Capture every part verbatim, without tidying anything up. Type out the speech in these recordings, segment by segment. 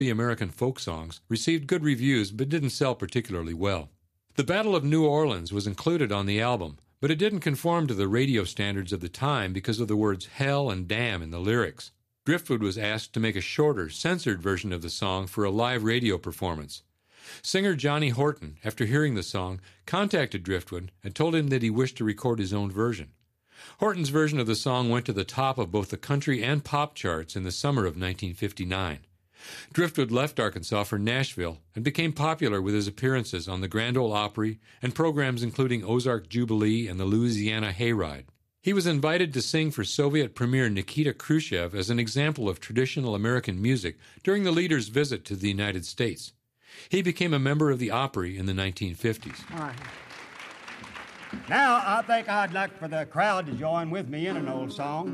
American folk songs received good reviews but didn't sell particularly well. The Battle of New Orleans was included on the album, but it didn't conform to the radio standards of the time because of the words hell and damn in the lyrics. Driftwood was asked to make a shorter, censored version of the song for a live radio performance. Singer Johnny Horton, after hearing the song, contacted Driftwood and told him that he wished to record his own version. Horton's version of the song went to the top of both the country and pop charts in the summer of nineteen fifty-nine. Driftwood left Arkansas for Nashville and became popular with his appearances on the Grand Ole Opry and programs including Ozark Jubilee and the Louisiana Hayride. He was invited to sing for Soviet Premier Nikita Khrushchev as an example of traditional American music during the leader's visit to the United States. He became a member of the Opry in the nineteen fifties. All right. Now, I think I'd like for the crowd to join with me in an old song.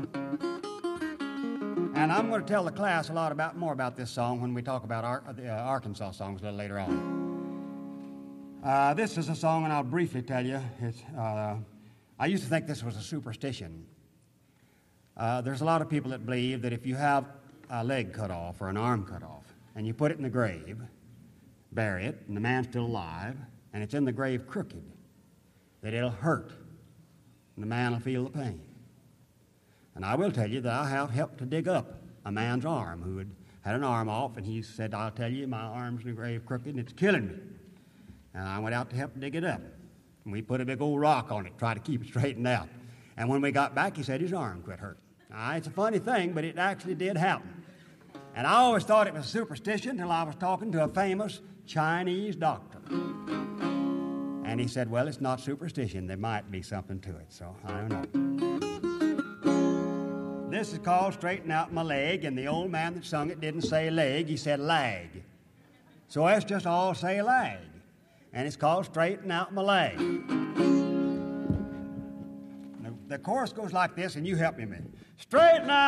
And I'm going to tell the class a lot about more about this song when we talk about our, the uh, Arkansas songs a little later on. Uh, this is a song, and I'll briefly tell you. It's, uh, I used to think this was a superstition. Uh, there's a lot of people that believe that if you have a leg cut off or an arm cut off, and you put it in the grave, bury it, and the man's still alive, and it's in the grave crooked, that it'll hurt, and the man will feel the pain. And I will tell you that I have helped to dig up a man's arm who had had an arm off, and he said, I'll tell you, my arm's in the grave crooked, and it's killing me. And I went out to help dig it up. And we put a big old rock on it, try to keep it straightened out. And when we got back, he said his arm quit hurting. Now, it's a funny thing, but it actually did happen. And I always thought it was a superstition until I was talking to a famous Chinese doctor. And he said, well, it's not superstition. There might be something to it, so I don't know. This is called Straighten Out My Leg, and the old man that sung it didn't say leg, he said lag. So let's just all say lag. And it's called Straighten Out My Leg. Now, the chorus goes like this, and you help me a minute. Straighten out.